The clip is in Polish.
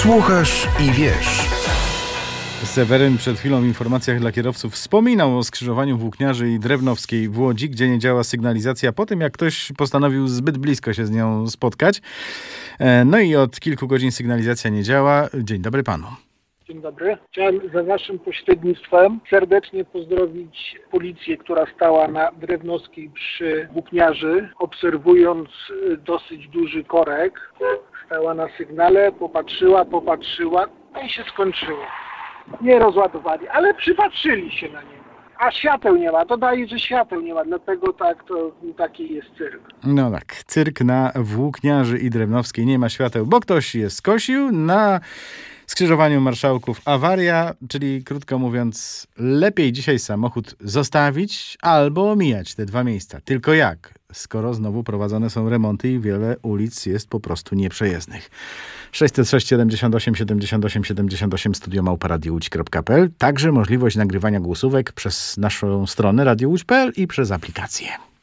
Słuchasz i wiesz. Seweryn przed chwilą w informacjach dla kierowców wspominał o skrzyżowaniu Włókniarzy i Drewnowskiej w Łodzi, gdzie nie działa sygnalizacja po tym, jak ktoś postanowił zbyt blisko się z nią spotkać. No i od kilku godzin sygnalizacja nie działa. Dzień dobry panu. Dzień dobry. Chciałem za waszym pośrednictwem serdecznie pozdrowić policję, która stała na Drewnowskiej przy Włókniarzy, obserwując dosyć duży korek. Stała na sygnale, popatrzyła, no i się skończyło. Nie rozładowali, ale przypatrzyli się na niego. A świateł nie ma, to daje, że świateł nie ma, dlatego taki jest cyrk. No tak, cyrk na Włókniarzy i Drewnowskiej, nie ma świateł, bo ktoś je skosił. Na skrzyżowaniu Marszałków awaria, czyli krótko mówiąc, lepiej dzisiaj samochód zostawić albo omijać te dwa miejsca. Tylko jak? Skoro znowu prowadzone są remonty i wiele ulic jest po prostu nieprzejezdnych. 606 78 78 78 studio@radiołódź.pl. Także możliwość nagrywania głosówek przez naszą stronę radiołódź.pl i przez aplikację.